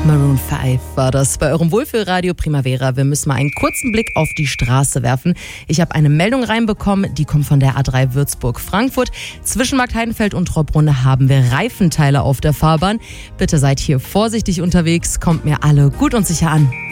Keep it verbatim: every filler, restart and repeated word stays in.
Maroon fünf war das bei eurem Wohlfühlradio Primavera. Wir müssen mal einen kurzen Blick auf die Straße werfen. Ich habe eine Meldung reinbekommen, die kommt von der A drei Würzburg-Frankfurt. Zwischen Markt Heidenfeld und Traubrunn haben wir Reifenteile auf der Fahrbahn. Bitte seid hier vorsichtig unterwegs, kommt mir alle gut und sicher an.